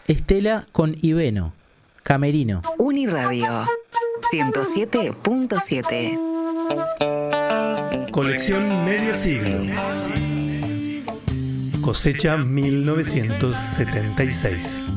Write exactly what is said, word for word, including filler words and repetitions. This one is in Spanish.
Estela con Iveno, Camerino. Uniradio ciento siete punto siete. Colección Medio Siglo. Cosecha mil novecientos setenta y seis.